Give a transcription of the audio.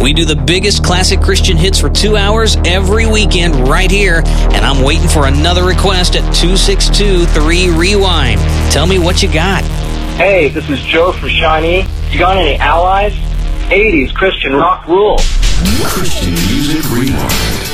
We do the biggest classic Christian hits for 2 hours every weekend right here, and I'm waiting for another request at 262-3-REWIND. Tell me what you got. Hey, this is Joe from Shawnee. You got any allies? 80s Christian rock rules. Christian Music Rewind.